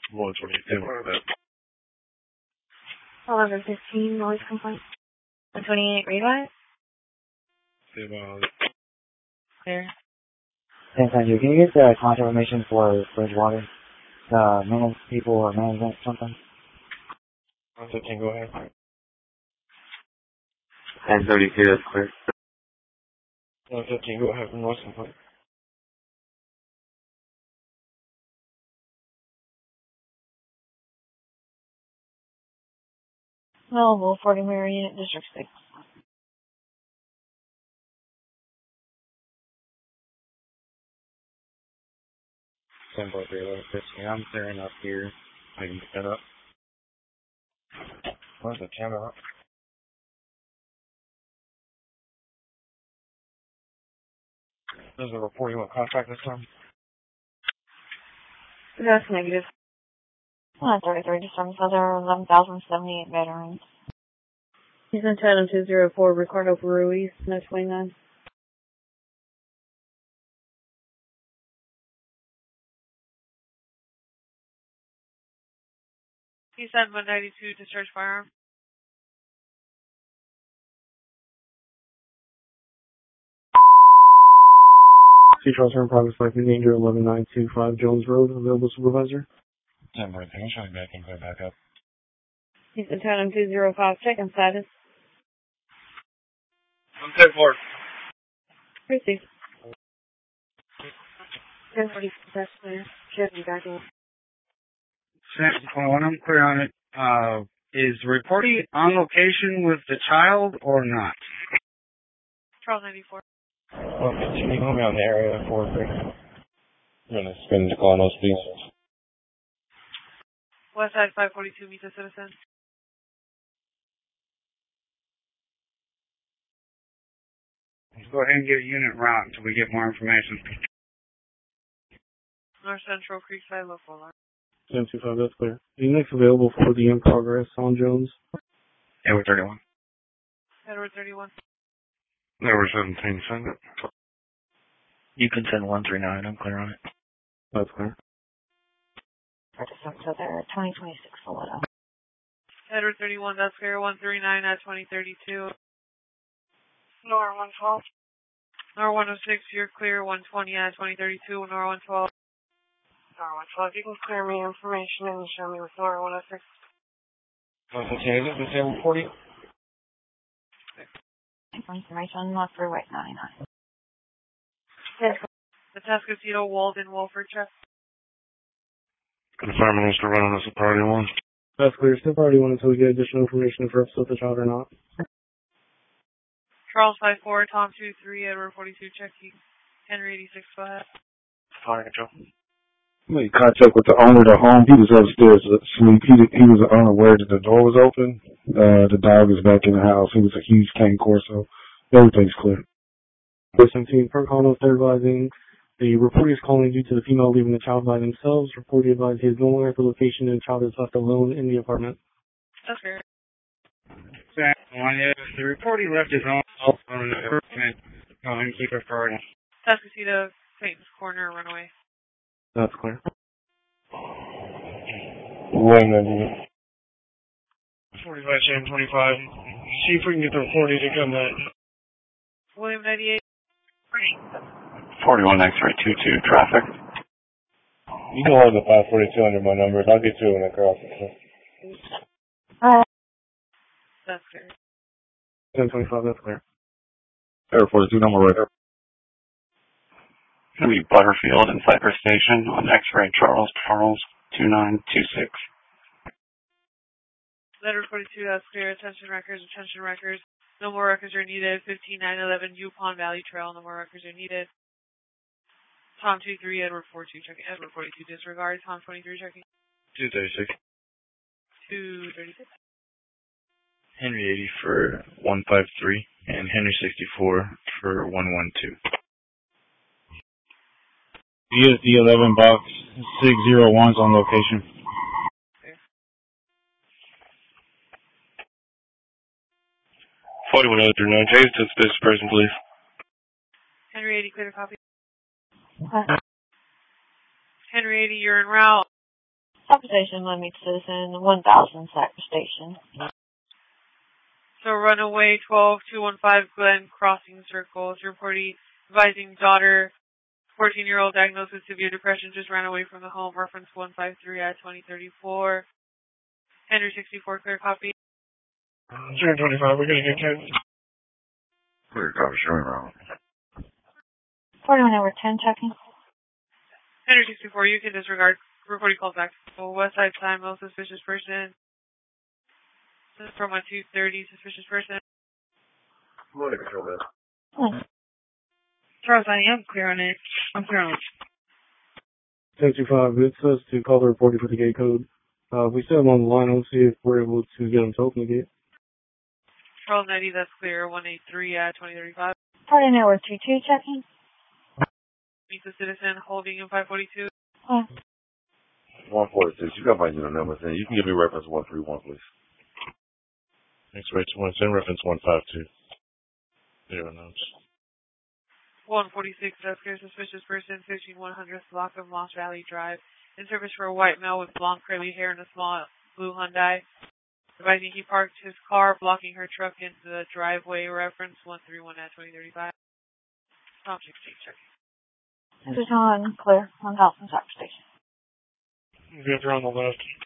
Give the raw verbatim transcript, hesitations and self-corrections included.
one twenty-eight, what about that? eleven fifteen, noise complaint. one twenty-eight, Revi? Say about Clear. Yes, thank you. Can you get the contact information for Bridgewater? Uh, maintenance people or management something? one fifteen, go ahead. ten thirty-two, that's clear. one fifteen, go ahead, noise complaint. Available, forty mirror unit, District six. ten point three, eleven fifteen, I'm clearing up here. I can pick that up. Where's the camera? There's a report you want contract this time? That's negative. one thirty-three, December, so there are eleven thousand seventy-eight veterans. He's entitled to zero four, Ricardo Ruiz, no twenty-nine. He said one ninety-two, discharge firearm. Sea Charles in progress, life in danger, eleven nine two five Jones Road, available supervisor. ten point three, I'm showing back and clear back up. He's entitled to zero five, check-in status. one ten four. Received. ten forty, that's clear. Checking back in. When I'm clear on it, uh, is the reporting on location with the child or not? Charles ninety-four. one fifteen, you can hold me on the area four three. I'm gonna spin the call on those speeds. West side five forty-two, meet the citizen. Let's go ahead and get a unit route until we get more information. North Central Creekside Local Alarm. ten two five, that's clear. The next available for the in progress on Jones. Edward thirty-one. Edward thirty-one. Edward seventeen, send it. You can send one three nine, I'm clear on it. That's clear. So they're twenty twenty-six Solito. Edward thirty-one, that's clear. one three nine at twenty thirty-two. Nor one twelve. Nor one oh six, you're clear. one twenty at twenty thirty-two. Nor one twelve. Nor one twelve, you can clear me information and show me with Nor one oh six. one fifteen, is it the same forty? Information, not for White ninety-nine. Yes. The Tascasito, Walden, Wolford, check. Confirm Mister running as a priority one. That's clear. Still priority one until we get additional information if we're upset with the child or not. Charles five four, Tom two three, Edward forty-two, check. Henry eighty-six, go ahead. Fire control. Made contact with the owner of the home. He was upstairs asleep. He, he was unaware that the door was open. Uh, the dog is back in the house. It was a huge cane corso. Everything's clear. seventeen, per call notes advising the reporter is calling due to the female leaving the child by themselves. Reporter advised he is no longer at the location and the child is left alone in the apartment. That's fair. The reporter left his own cell phone in the apartment. Go ahead and keep it for it. Tascasito, Satan's Corner, runaway. That's clear. William ninety-eight. forty-five, Sam twenty-five. See if we can get the forty to come back. William ninety-eight. forty-one X-ray two two, traffic. You can hold the five forty-two under my numbers. I'll get to it when I cross it. Uh, that's fair. ten twenty-five, that's clear. Air forty-two, number right there. Going to be Butterfield and Cypress Station on X-ray Charles Charles two nine two six. Letter forty-two, that's clear. Attention records, attention records. No more records are needed. fifteen nine eleven Yukon Valley Trail, no more records are needed. Tom two three, Edward forty-two, checking. Edward forty-two, disregard. Tom twenty-three, checking. two thirty-six. two thirty-six. Henry eighty for one five three and Henry sixty-four for one one two. U S D eleven box six zero one's on location. Okay. forty-one oh three nine. Change to this person, please. Henry eighty, clear to copy. Uh, Henry eighty, you're en route. Cypress Station, Lemmy Citizen, one thousand Cypress Station. So runaway twelve two one five Glen Crossing Circle. It's reporting advising daughter, fourteen-year-old diagnosed with severe depression, just ran away from the home. Reference one five three at twenty thirty-four. Henry sixty-four, clear copy. zero twenty-five, we're going to get ten. Clear copy, showing wrong. forty-one over ten, checking. Henry sixty-four, you can disregard. Reporting call back. So West Side time, no suspicious person. This is from a two thirty, suspicious person. What control that? Hmm. As far as I am clear on it, I'm clear on it. ten two five, it says to call the reporter for the gate code. Uh, we still have him on the line. Let's see if we're able to get him to open the gate. twelve ninety, that's clear. one eight three at twenty thirty-five. forty-nine over two two, checking. Meet the citizen holding in five forty-two. Hmm. one forty-six, you got my unit number, then you can give me reference one three one, please. Next way to one ten, reference one five two. Zero notes. one forty-six, that's clear. Suspicious person, fifteen one hundred block of Lost Valley Drive. In service for a white male with blonde curly hair and a small blue Hyundai. Advising he parked his car, blocking her truck into the driveway. Reference one three one at twenty thirty-five. Object state checking. Tucson, clear, one thousand Cypress Station. If you're on the left.